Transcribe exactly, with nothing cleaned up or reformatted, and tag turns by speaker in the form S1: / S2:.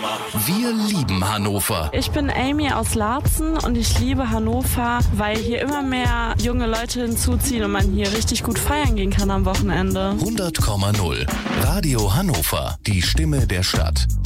S1: Wir lieben Hannover.
S2: Ich bin Amy aus Laatzen und ich liebe Hannover, weil hier immer mehr junge Leute hinzuziehen und man hier richtig gut feiern gehen kann am Wochenende.
S1: hundert Komma null. Radio Hannover, die Stimme der Stadt.